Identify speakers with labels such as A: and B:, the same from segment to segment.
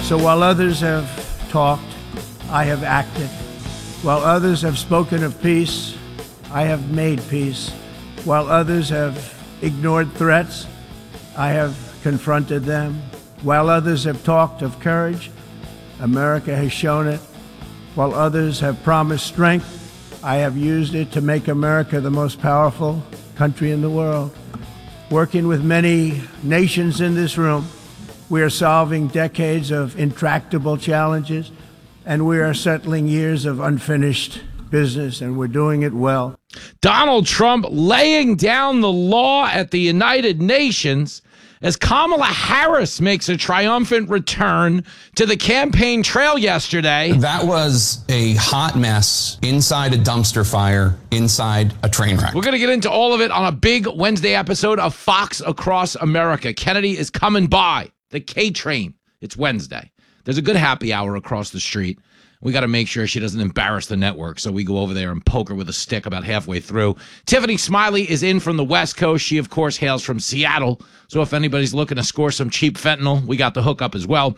A: So while others have talked, I have acted. While others have spoken of peace, I have made peace. While others have ignored threats, I have confronted them. While others have talked of courage, America has shown it. While others have promised strength, I have used it to make America the most powerful country in the world. Working with many nations in this room, we are solving decades of intractable challenges, and we are settling years of unfinished business, and we're doing it well.
B: Donald Trump laying down the law at the United Nations as Kamala Harris makes a triumphant return to the campaign trail yesterday.
C: That was a hot mess inside a dumpster fire, inside a train wreck.
B: We're going to get into all of it on a big Wednesday episode of Fox Across America. Kennedy is coming by the K train. It's Wednesday. There's a good happy hour across the street. We got to make sure she doesn't embarrass the network, so we go over there and poke her with a stick about halfway through. Tiffany Smiley is in from the West Coast. She, of course, hails from Seattle. So if anybody's looking to score some cheap fentanyl, we got the hookup as well.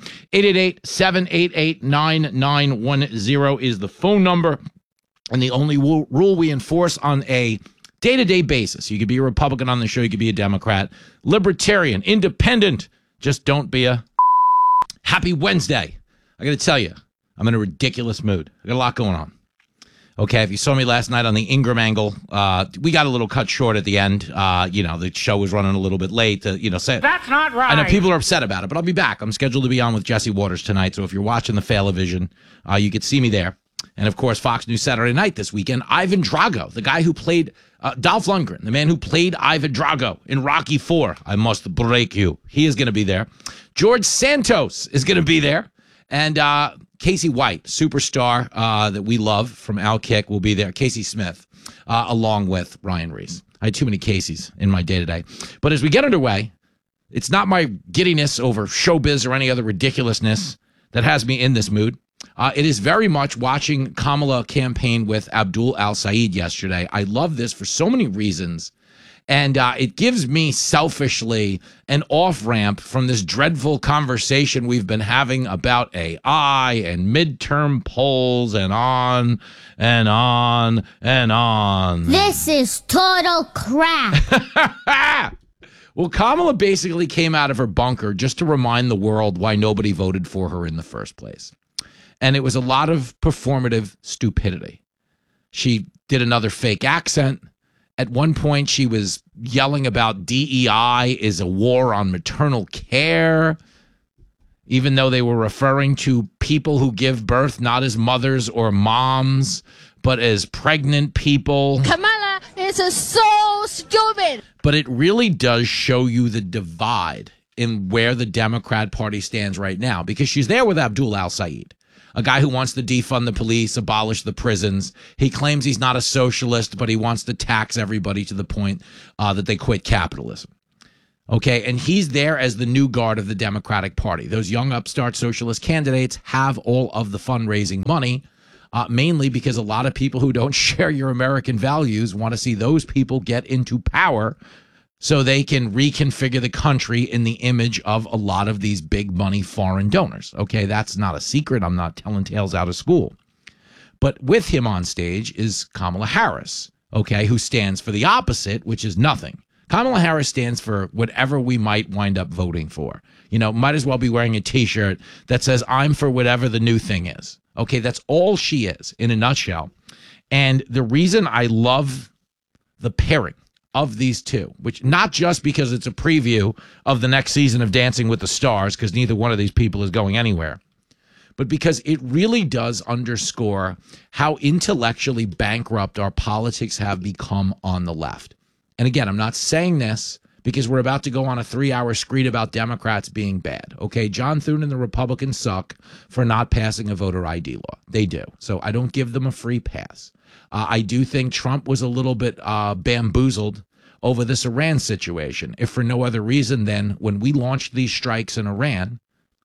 B: 888-788-9910 is the phone number. And the only rule we enforce on a day-to-day basis, you could be a Republican on the show, you could be a Democrat, Libertarian, Independent, just don't be a happy Wednesday. I got to tell you, I'm in a ridiculous mood. I got a lot going on. Okay, if you saw me last night on the Ingram angle, we got a little cut short at the end. The show was running a little bit late. Say
D: that's not right.
B: I know people are upset about it, but I'll be back. I'm scheduled to be on with Jesse Waters tonight, so if you're watching the Failavision, you could see me there. And, of course, Fox News Saturday Night this weekend, Ivan Drago, the guy who played Dolph Lundgren, the man who played Ivan Drago in Rocky IV. I must break you. He is going to be there. George Santos is going to be there. And Casey White, superstar that we love from Outkick, will be there. Casey Smith, along with Ryan Reese. I had too many Caseys in my day-to-day. But as we get underway, it's not my giddiness over showbiz or any other ridiculousness that has me in this mood. It is very much watching Kamala campaign with Abdul Al-Sayed yesterday. I love this for so many reasons. And it gives me selfishly an off-ramp from this dreadful conversation we've been having about AI and midterm polls and on and on and on.
E: This is total crap.
B: Well, Kamala basically came out of her bunker just to remind the world why nobody voted for her in the first place. And it was a lot of performative stupidity. She did another fake accent. At one point, she was yelling about DEI is a war on maternal care, even though they were referring to people who give birth not as mothers or moms, but as pregnant people.
E: Kamala is so stupid.
B: But it really does show you the divide in where the Democrat Party stands right now, because she's there with Abdul Al-Sayed, a guy who wants to defund the police, abolish the prisons. He claims he's not a socialist, but he wants to tax everybody to the point that they quit capitalism. Okay, and he's there as the new guard of the Democratic Party. Those young upstart socialist candidates have all of the fundraising money, mainly because a lot of people who don't share your American values want to see those people get into power so they can reconfigure the country in the image of a lot of these big money foreign donors. Okay, that's not a secret. I'm not telling tales out of school. But with him on stage is Kamala Harris, okay, who stands for the opposite, which is nothing. Kamala Harris stands for whatever we might wind up voting for. Might as well be wearing a T-shirt that says, I'm for whatever the new thing is. Okay, that's all she is in a nutshell. And the reason I love the pairing of these two, which not just because it's a preview of the next season of Dancing with the Stars, because neither one of these people is going anywhere, but because it really does underscore how intellectually bankrupt our politics have become on the left. And again, I'm not saying this because we're about to go on a 3-hour screed about Democrats being bad. Okay, John Thune and the Republicans suck for not passing a voter ID law. They do. So I don't give them a free pass. I do think Trump was a little bit bamboozled over this Iran situation, if for no other reason than when we launched these strikes in Iran,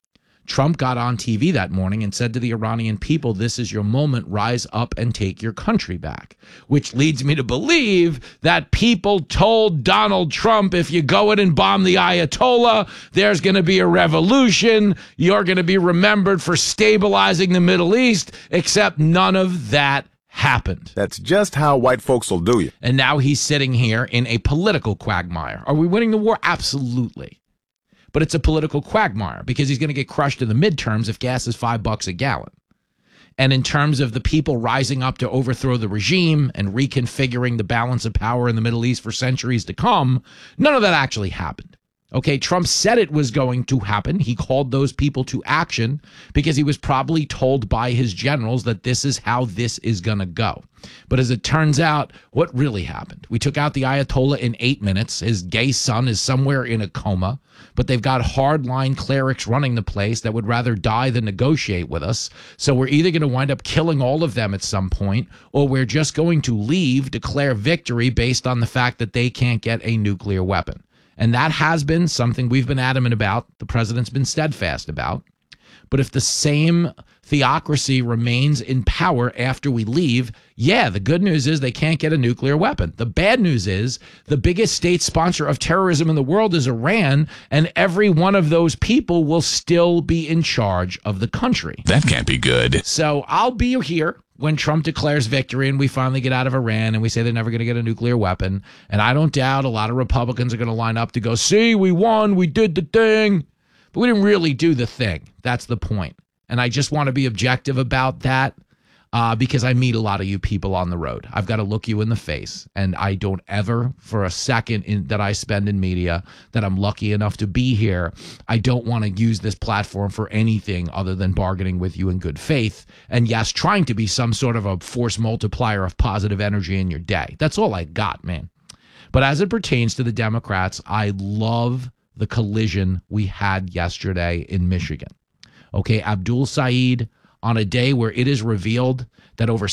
B: Trump got on TV that morning and said to the Iranian people, this is your moment, rise up and take your country back, which leads me to believe that people told Donald Trump, if you go in and bomb the Ayatollah, there's going to be a revolution. You're going to be remembered for stabilizing the Middle East, except none of that happened.
D: That's just how white folks will do you.
B: And now he's sitting here in a political quagmire. Are we winning the war? Absolutely. But it's a political quagmire because he's going to get crushed in the midterms if gas is $5 a gallon. And in terms of the people rising up to overthrow the regime and reconfiguring the balance of power in the Middle East for centuries to come, none of that actually happened. Okay, Trump said it was going to happen. He called those people to action because he was probably told by his generals that this is how this is going to go. But as it turns out, what really happened? We took out the Ayatollah in 8 minutes. His gay son is somewhere in a coma, but they've got hardline clerics running the place that would rather die than negotiate with us. So we're either going to wind up killing all of them at some point, or we're just going to leave, declare victory based on the fact that they can't get a nuclear weapon. And that has been something we've been adamant about. The president's been steadfast about. But if the same theocracy remains in power after we leave, yeah, the good news is they can't get a nuclear weapon. The bad news is the biggest state sponsor of terrorism in the world is Iran, and every one of those people will still be in charge of the country.
F: That can't be good.
B: So I'll be here when Trump declares victory and we finally get out of Iran and we say they're never going to get a nuclear weapon. And I don't doubt a lot of Republicans are going to line up to go, see, we won, we did the thing. But we didn't really do the thing. That's the point. And I just want to be objective about that because I meet a lot of you people on the road. I've got to look you in the face. And I don't ever, for a second that I spend in media, that I'm lucky enough to be here, I don't want to use this platform for anything other than bargaining with you in good faith. And yes, trying to be some sort of a force multiplier of positive energy in your day. That's all I got, man. But as it pertains to the Democrats, I love the collision we had yesterday in Michigan. Okay, Abdul Saeed, on a day where it is revealed that over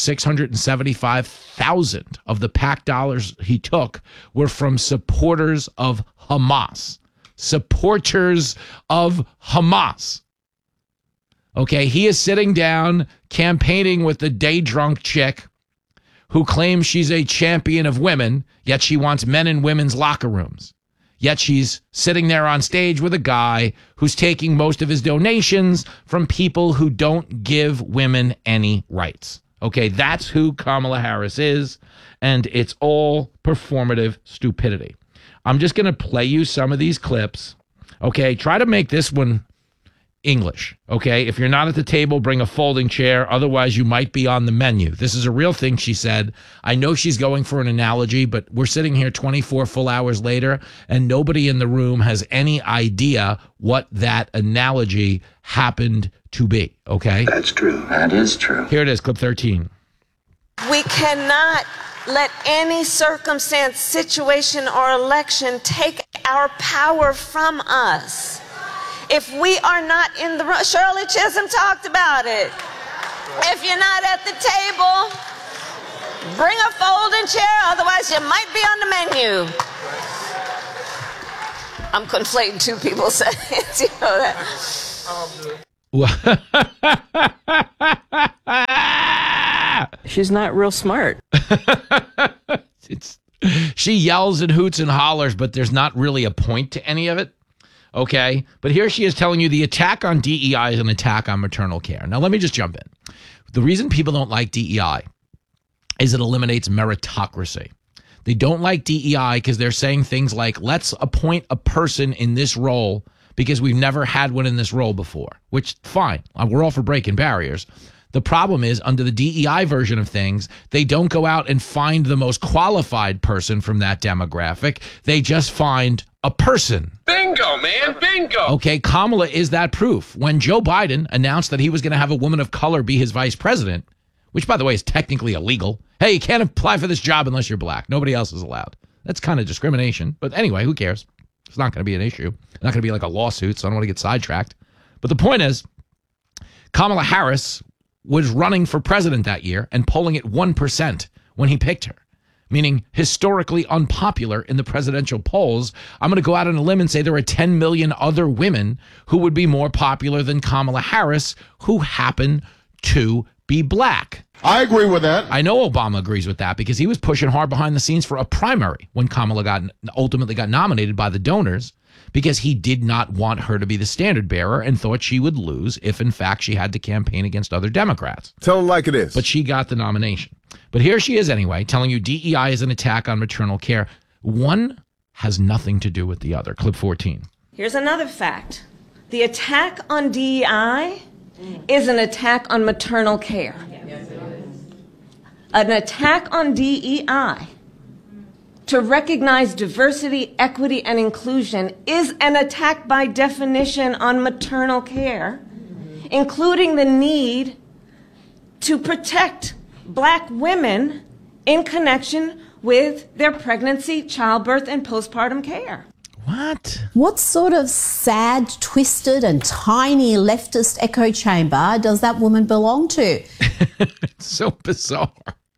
B: 675,000 of the PAC dollars he took were from supporters of Hamas. Supporters of Hamas. Okay, he is sitting down campaigning with the day drunk chick who claims she's a champion of women, yet she wants men in women's locker rooms. Yet she's sitting there on stage with a guy who's taking most of his donations from people who don't give women any rights. Okay, that's who Kamala Harris is, and it's all performative stupidity. I'm just going to play you some of these clips. Okay, try to make this one English. Okay, if you're not at the table, bring a folding chair. Otherwise, you might be on the menu. This is a real thing, she said. I know she's going for an analogy, but we're sitting here 24 full hours later, and nobody in the room has any idea what that analogy happened to be. Okay?
G: That's true. That is true.
B: Here it is, clip 13.
H: We cannot let any circumstance, situation, or election take our power from us. If we are not in the room, Shirley Chisholm talked about it. If you're not at the table, bring a folding chair, otherwise you might be on the menu. I'm conflating two people's sayings, you know
B: that.
I: She's not real smart.
B: She yells and hoots and hollers, but there's not really a point to any of it. Okay, but here she is telling you the attack on DEI is an attack on maternal care. Now, let me just jump in. The reason people don't like DEI is it eliminates meritocracy. They don't like DEI because they're saying things like, let's appoint a person in this role because we've never had one in this role before, which, fine. We're all for breaking barriers. The problem is, under the DEI version of things, they don't go out and find the most qualified person from that demographic. They just find a person.
F: Bingo, man, bingo.
B: Okay, Kamala is that proof. When Joe Biden announced that he was going to have a woman of color be his vice president, which, by the way, is technically illegal. Hey, you can't apply for this job unless you're black. Nobody else is allowed. That's kind of discrimination. But anyway, who cares? It's not going to be an issue. It's not going to be like a lawsuit, so I don't want to get sidetracked. But the point is, Kamala Harris was running for president that year and polling at 1% when he picked her. meaning historically unpopular in the presidential polls, I'm going to go out on a limb and say there are 10 million other women who would be more popular than Kamala Harris, who happen to be black.
D: I agree with that.
B: I know Obama agrees with that because he was pushing hard behind the scenes for a primary when Kamala ultimately got nominated by the donors, because he did not want her to be the standard bearer and thought she would lose if, in fact, she had to campaign against other Democrats.
D: Tell it like it is.
B: But she got the nomination. But here she is anyway, telling you DEI is an attack on maternal care. One has nothing to do with the other. Clip 14.
H: Here's another fact. The attack on DEI is an attack on maternal care. An attack on DEI to recognize diversity, equity, and inclusion is an attack by definition on maternal care, including the need to protect black women in connection with their pregnancy, childbirth, and postpartum care.
B: What?
G: What sort of sad, twisted, and tiny leftist echo chamber does that woman belong to?
B: It's so bizarre.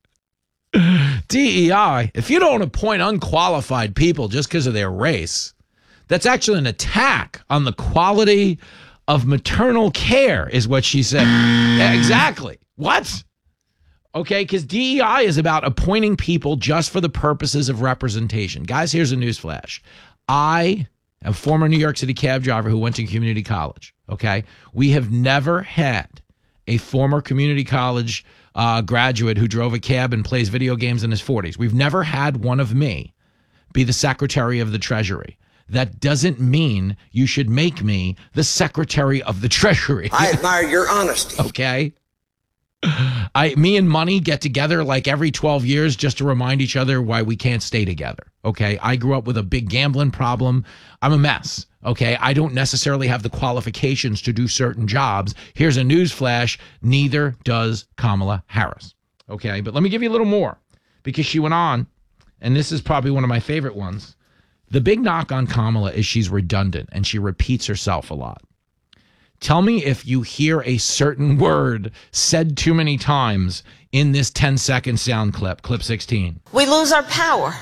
B: DEI, if you don't appoint unqualified people just because of their race, that's actually an attack on the quality of maternal care, is what she said. Yeah, exactly. What? Okay, because DEI is about appointing people just for the purposes of representation. Guys, here's a newsflash. I am a former New York City cab driver who went to community college, okay? We have never had a former community college graduate who drove a cab and plays video games in his 40s. We've never had one of me be the Secretary of the Treasury. That doesn't mean you should make me the Secretary of the Treasury.
I: I admire your honesty.
B: Okay? Me and Money get together like every 12 years just to remind each other why we can't stay together. Okay? I grew up with a big gambling problem. I'm a mess. Okay? I don't necessarily have the qualifications to do certain jobs. Here's a news flash. Neither does Kamala Harris. Okay? But let me give you a little more, because she went on, and this is probably one of my favorite ones. The big knock on Kamala is she's redundant and she repeats herself a lot. Tell me if you hear a certain word said too many times in this 10-second sound clip, clip 16.
H: We lose our power.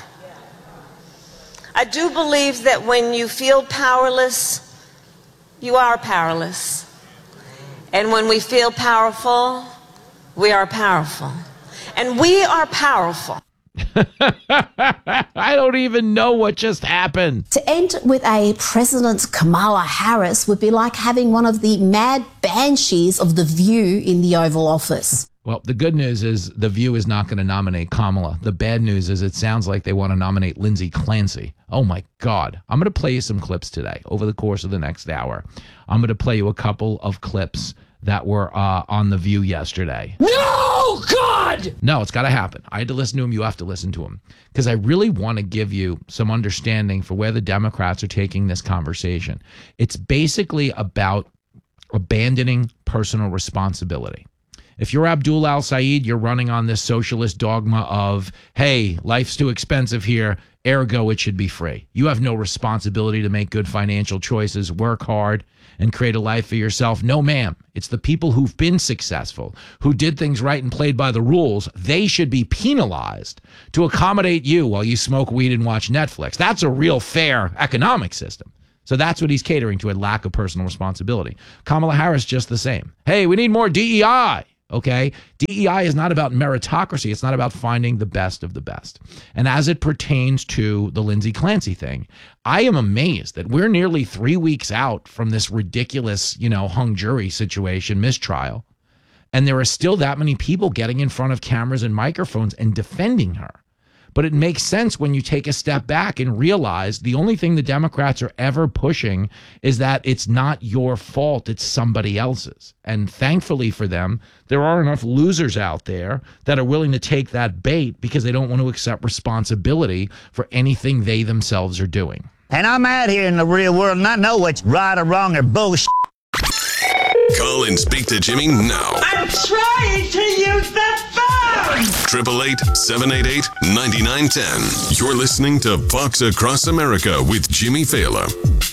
H: I do believe that when you feel powerless, you are powerless. And when we feel powerful, we are powerful. And we are powerful.
B: I don't even know what just happened.
G: To end with a President Kamala Harris would be like having one of the mad banshees of The View in the Oval Office.
B: Well, the good news is The View is not going to nominate Kamala. The bad news is it sounds like they want to nominate Lindsay Clancy. Oh, my God. I'm going to play you some clips today over the course of the next hour. I'm going to play you a couple of clips that were on The View yesterday.
I: No, God!
B: No, it's got to happen. I had to listen to him. You have to listen to him. Because I really want to give you some understanding for where the Democrats are taking this conversation. It's basically about abandoning personal responsibility. If you're Abdul al-Sayed, you're running on this socialist dogma of, hey, life's too expensive here, ergo it should be free. You have no responsibility to make good financial choices, work hard, and create a life for yourself. No, ma'am. It's the people who've been successful, who did things right and played by the rules. They should be penalized to accommodate you while you smoke weed and watch Netflix. That's a real fair economic system. So that's what he's catering to, a lack of personal responsibility. Kamala Harris, just the same. Hey, we need more DEI. Okay? DEI is not about meritocracy. It's not about finding the best of the best. And as it pertains to the Lindsay Clancy thing, I am amazed that we're nearly 3 weeks out from this ridiculous, hung jury situation, mistrial, and there are still that many people getting in front of cameras and microphones and defending her. But it makes sense when you take a step back and realize the only thing the Democrats are ever pushing is that it's not your fault, it's somebody else's. And thankfully for them, there are enough losers out there that are willing to take that bait because they don't want to accept responsibility for anything they themselves are doing.
J: And I'm out here in the real world and I know what's right or wrong or bullshit.
F: Call and speak to Jimmy now.
I: I'm trying to use the phone!
F: 888-788-9910. You're listening to Fox Across America with Jimmy Fallon.